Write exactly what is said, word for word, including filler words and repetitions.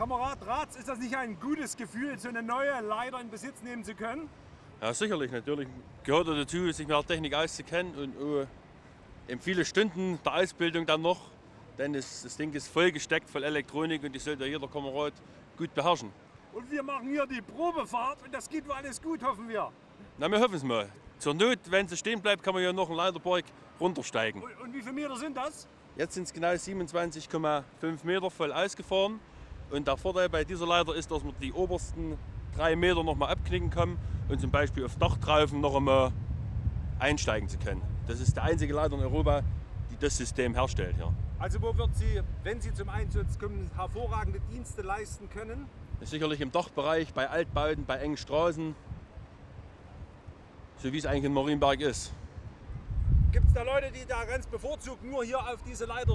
Kamerad Ratz, ist das nicht ein gutes Gefühl, so eine neue Leiter in Besitz nehmen zu können? Ja, sicherlich, natürlich gehört dazu, sich mit der Technik auszukennen und auch eben viele Stunden der Ausbildung dann noch, denn das, das Ding ist voll gesteckt, voll Elektronik und die sollte jeder Kamerad gut beherrschen. Und wir machen hier die Probefahrt und das geht wohl alles gut, hoffen wir. Na, wir hoffen es mal. Zur Not, wenn sie stehen bleibt, kann man ja noch einen Leiterberg runtersteigen. Und, und wie viele Meter sind das? Jetzt sind es genau siebenundzwanzig Komma fünf Meter voll ausgefahren. Und der Vorteil bei dieser Leiter ist, dass wir die obersten drei Meter noch mal abknicken können und zum Beispiel auf Dachtraufen noch einmal einsteigen zu können. Das ist der einzige Leiter in Europa, die das System herstellt. Ja. Also wo wird sie, wenn sie zum Einsatz kommen, hervorragende Dienste leisten können? Das ist sicherlich im Dachbereich, bei Altbauten, bei engen Straßen, so wie es eigentlich in Marienberg ist. Gibt es da Leute, die da ganz bevorzugt nur hier auf diese Leiter